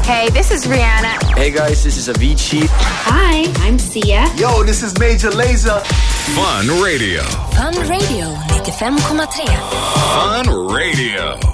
Hey, this is Rihanna. Hey guys, this is Avicii. Hi, I'm Sia. Yo, this is Major Lazer. Fun Radio. Fun Radio 95,3. Fun Radio.